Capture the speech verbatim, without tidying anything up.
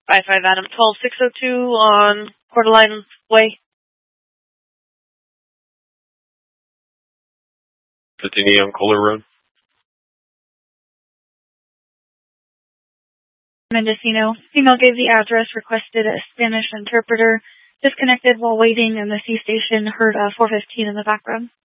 five five Adam, twelve six oh two on Coeur d'Alene Way. Fifteen on Kohler Road. Mendocino. Female gave the address, requested a Spanish interpreter, disconnected while waiting in the C station, heard uh, four fifteen in the background.